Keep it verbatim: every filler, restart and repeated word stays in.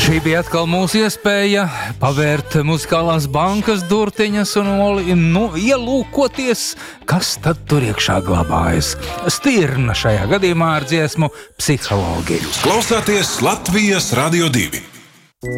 Šī bija atkal mūsu iespēja pavērt muzikālās bankas durtiņas un nu, ielūkoties, kas tad tur iekšā glabājas. Stirna šajā gadījumā ar dziesmu Psihologi. Klausāties Latvijas Radio divi.